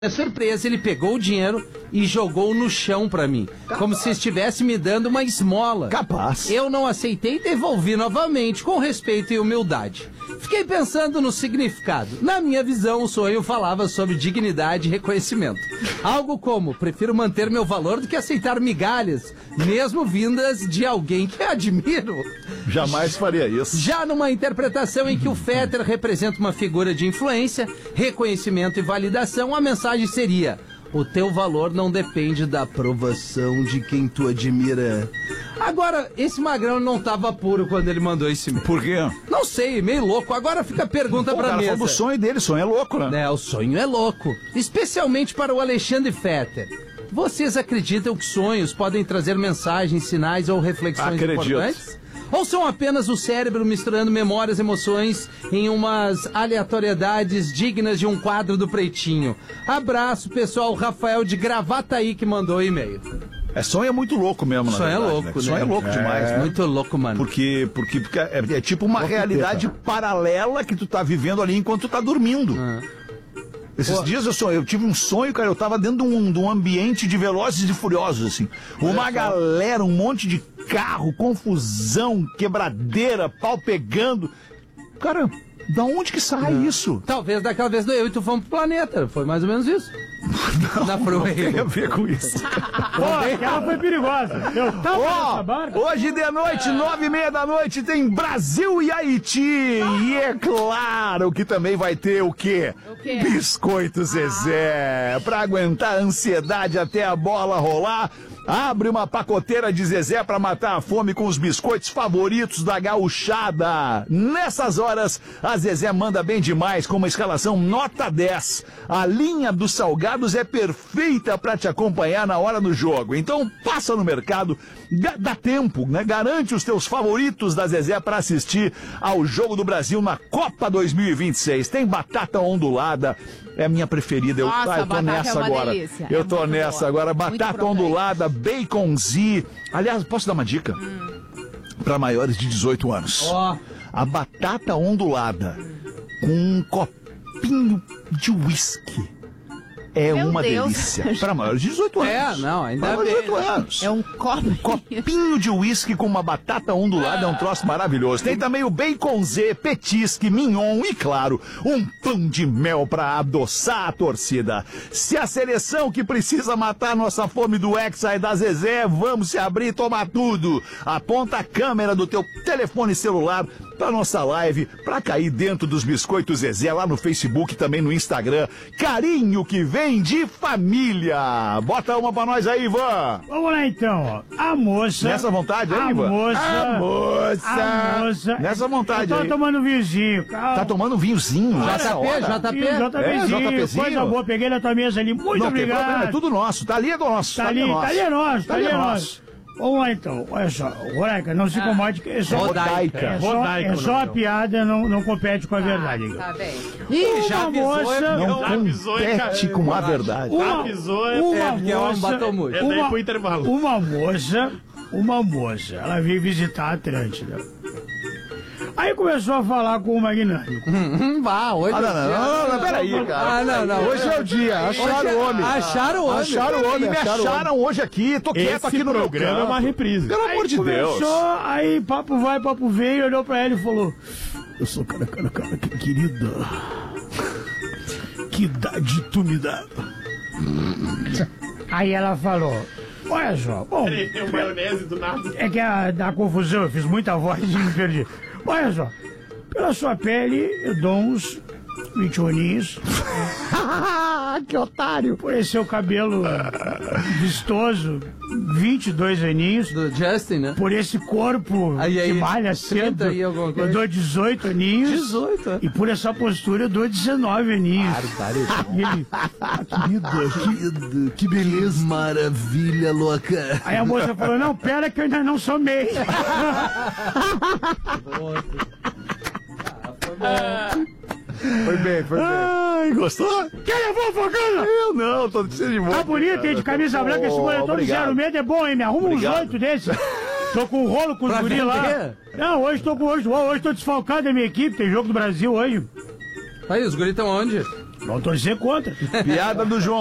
surpresa, ele pegou o dinheiro e jogou no chão pra mim, como se estivesse me dando uma esmola. Capaz. Eu não aceitei e devolvi novamente, com respeito e humildade. Fiquei pensando no significado. Na minha visão, o sonho falava sobre dignidade e reconhecimento. Algo como, prefiro manter meu valor do que aceitar migalhas, mesmo vindas de alguém que admiro. Jamais faria isso. Já numa interpretação em que o Fetter representa uma figura de influência, reconhecimento e validação, a mensagem seria: o teu valor não depende da aprovação de quem tu admira. Agora, esse magrão não tava puro quando ele mandou esse e-mail. Por quê? Não sei, meio louco. Agora fica a pergunta pra mesa. Falou do sonho dele, sonho é louco, né? É, o sonho é louco. Especialmente para o Alexandre Fetter. Vocês acreditam que sonhos podem trazer mensagens, sinais ou reflexões importantes? Ou são apenas o cérebro misturando memórias e emoções em umas aleatoriedades dignas de um quadro do Pretinho? Abraço, pessoal. Rafael de Gravataí que mandou o e-mail. Sonho é muito louco mesmo, na sonho verdade, é louco, né? Sonho é louco demais. Muito louco, mano. Porque é tipo uma realidade paralela que tu tá vivendo ali enquanto tu tá dormindo. Esses dias eu tive um sonho, cara, eu tava dentro de um ambiente de Velozes e Furiosos, assim. Uma galera, um monte de carro, confusão, quebradeira, pau pegando. Cara, da onde que sai isso? Talvez daquela vez do eu e tu fomos pro planeta. Foi mais ou menos isso. Não tem a ver com isso. Ela foi perigosa. Hoje de noite, 9h30 da noite, tem Brasil e Haiti. E é claro que também vai ter o quê? Biscoito Zezé. Pra aguentar a ansiedade até a bola rolar, abre uma pacoteira de Zezé pra matar a fome com os biscoitos favoritos da gauchada. Nessas horas, a Zezé manda bem demais com uma escalação nota 10. A linha dos salgados é perfeita pra te acompanhar na hora do jogo. Então passa no mercado, dá tempo, né? Garante os teus favoritos da Zezé pra assistir ao Jogo do Brasil na Copa 2026. Tem batata ondulada, é a minha preferida. Eu tô nessa agora. Delícia. Eu tô nessa agora. Batata ondulada, baconzi. Aliás, posso dar uma dica? Para maiores de 18 anos. A batata ondulada com um copinho de uísque é uma delícia. Para maiores de 18 anos. Ainda bem. 18 anos. É um copinho de uísque com uma batata ondulada, é um troço maravilhoso. Tem também o baconzê, petisque, mignon e, claro, um pão de mel para adoçar a torcida. Se a seleção que precisa matar nossa fome do Hexa é da Zezé, vamos se abrir e tomar tudo. Aponta a câmera do teu telefone celular para nossa live, para cair dentro dos biscoitos Zezé, lá no Facebook, também no Instagram. Carinho que vem de família. Bota uma pra nós aí, Ivan. Vamos lá então, ó. A moça. Nessa vontade aí, Ivan? A moça. Nessa vontade aí. Eu tô tomando vinhozinho, calma. Tá tomando vinhozinho? JPzinho. Coisa boa, peguei na tua mesa ali. Muito obrigado. Tem problema, é tudo nosso. Tá ali é nosso. Tá ali é nosso. Vamos lá então, olha só, Rodaica, não se incomode que é só a piada, não compete com a verdade. Tá bem. Ih, já moça não compete com a verdade. Uma moça, ela veio visitar a Atlântida. Aí começou a falar com o magnânimo. Hoje não, peraí, cara. Hoje é o dia. Acharam o homem. E me acharam hoje aqui. Tô quieto aqui no programa. É uma reprise. Pelo amor de Deus. Aí papo vai, papo veio, olhou pra ela e falou: eu sou cara, querida. Que idade tu me dá? Aí ela falou: olha só, bom. Tem um maionese do nada. É que dá confusão, eu fiz muita voz e me perdi. Olha só, pela sua pele eu dou uns 21 aninhos. Que otário! Por esse seu cabelo vistoso, 22 aninhos. Do Justin, né? Por esse corpo que malha cedo, eu dou 18 aninhos. 18? E por essa postura eu dou 19 aninhos. E ele, Que beleza! Maravilha, louca! Aí a moça falou: não, pera que eu ainda não sou meio. Foi bem. Ai, gostou? Quem levou fogana? Eu não, tô de boa. Tá bonito, hein, de camisa branca, esse moletom de 06 é bom, hein, me arruma uns 8 desses. Tô com um rolo com os guri lá. Não, hoje tô desfalcado da minha equipe, tem jogo do Brasil hoje. Aí, os guris estão onde? Vão torcer contra. Piada do João